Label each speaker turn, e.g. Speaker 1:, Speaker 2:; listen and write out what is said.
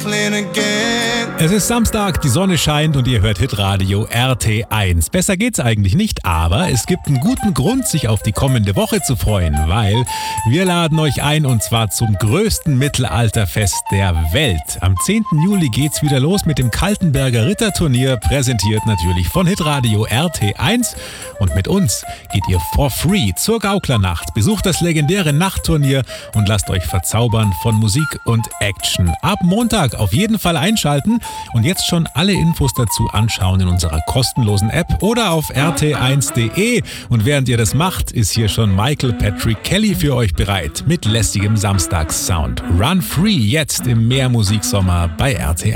Speaker 1: Es ist Samstag, die Sonne scheint und ihr hört Hitradio RT1. Besser geht's eigentlich nicht, aber es gibt einen guten Grund, sich auf die kommende Woche zu freuen, weil wir laden euch ein und zwar zum größten Mittelalterfest der Welt. Am 10. Juli geht's wieder los mit dem Kaltenberger Ritterturnier, präsentiert natürlich von Hitradio RT1. Und mit uns geht ihr for free zur Gauklernacht. Besucht das legendäre Nachtturnier und lasst euch verzaubern von Musik und Action. Ab Montag auf jeden Fall einschalten und jetzt schon alle Infos dazu anschauen in unserer kostenlosen App oder auf rt1.de. Und während ihr das macht, ist hier schon Michael Patrick Kelly für euch bereit mit lässigem Samstagssound. Run Free jetzt im Mehrmusiksommer bei RT1.